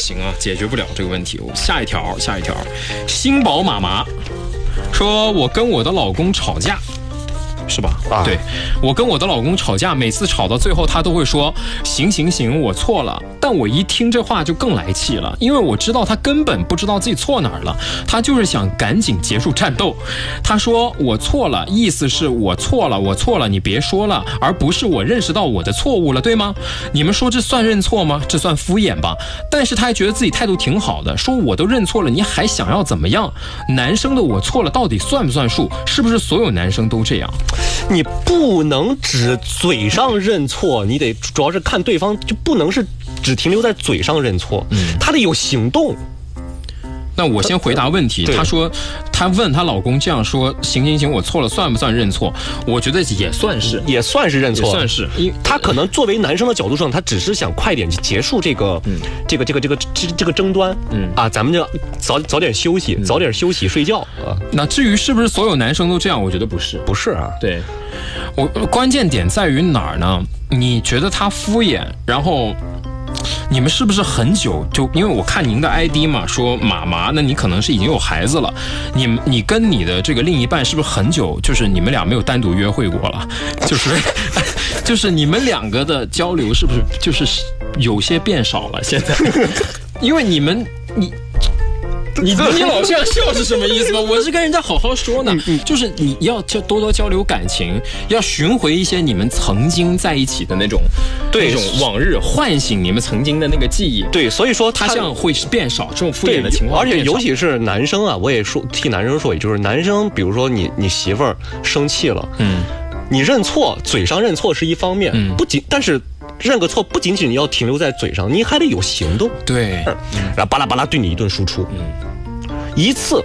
行啊，解决不了这个问题。下一条，星宝妈妈说，我跟我的老公吵架。是吧？对，我跟我的老公吵架，每次吵到最后，他都会说行，我错了。但我一听这话就更来气了，因为我知道他根本不知道自己错哪儿了，他就是想赶紧结束战斗。他说我错了，意思是我错了，你别说了，而不是我认识到我的错误了，对吗？你们说这算认错吗？这算敷衍吧？但是他还觉得自己态度挺好的，说我都认错了，你还想要怎么样？男生的我错了到底算不算数？是不是所有男生都这样？ 你不能只嘴上认错，你得主要是看对方，就不能是只停留在嘴上认错，他得有行动。 那我先回答问题。他说，他问她老公这样说，行，我错了，算不算认错？我觉得也算是认错，也算是。因为他可能作为男生的角度上，他只是想快点结束这个争端，咱们就早点休息，早点休息睡觉啊。 那至于是不是所有男生都这样，我觉得不是啊。对，关键点在于哪儿呢？你觉得他敷衍，然后。你们是不是很久就因为我看您的 ID 嘛，说妈妈，那你可能是已经有孩子了，你跟你的这个另一半是不是很久，就是你们俩没有单独约会过了，就是你们两个的交流是不是就是有些变少了？现在，因为你老这样笑是什么意思吗？我是跟人家好好说呢，就是你要多多交流感情，要寻回一些你们曾经在一起的那种往日，唤醒你们曾经的那个记忆。对， 所以说他这样会变少，这种敷衍的情况。 而且尤其是男生啊，我也替男生说，也就是男生，比如说你媳妇儿生气了，你认错，嘴上认错是一方面，但是。认个错不仅仅要停留在嘴上，你还得有行动。 对， 然后巴拉巴拉对你一顿输出。一次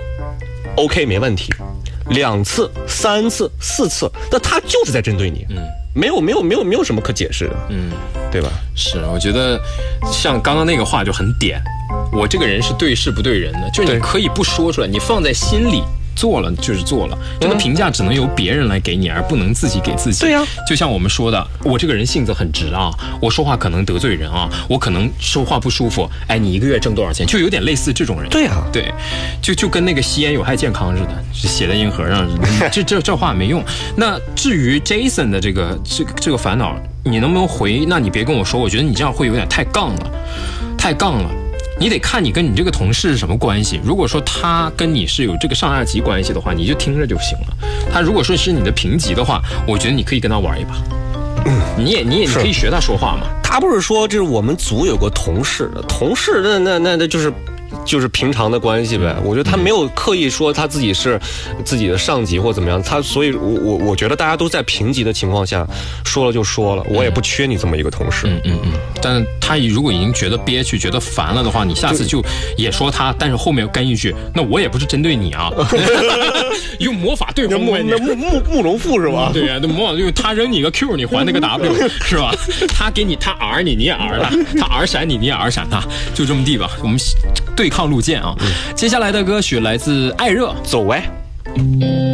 OK 没问题，2次、3次、4次，那他就是在针对你。没有什么可解释的。对吧？ 是，我觉得像刚刚那个话就很点，我这个人是对事不对人的，就是你可以不说出来，你放在心里。做了就是做了，这个评价只能由别人来给你，而不能自己给自己。 对呀， 就像我们说的，我这个人性子很直啊，我说话可能得罪人啊，我可能说话不舒服。哎，你1个月挣多少钱？就有点类似这种人。 对呀， 对，就跟那个吸烟有害健康似的，写在硬核上，这话没用。那至于 Jason 的这个烦恼，你能不能回？那你别跟我说，我觉得你这样会有点太杠了。你得看你跟你这个同事是什么关系。如果说他跟你是有这个上下级关系的话，你就听着就行了。他如果说是你的平级的话，我觉得你可以跟他玩一把。你可以学他说话嘛。 他不是说这是我们组有个同事，那就是平常的关系呗。我觉得他没有刻意说他自己是自己的上级或怎么样，所以我觉得大家都在平级的情况下说了就说了，我也不缺你这么一个同事。 但是他如果已经觉得憋屈、觉得烦了的话，你下次就也说他，但是后面跟一句，那我也不是针对你啊，用魔法对付慕容复是吧？ 对呀，那魔法就是他扔你个 Q， 你还那个 W 是吧？他给你他 R 你也 R 他 R 闪你也 R 闪他，就这么地吧。我们对抗路线啊。接下来的歌曲来自艾热， 走喂。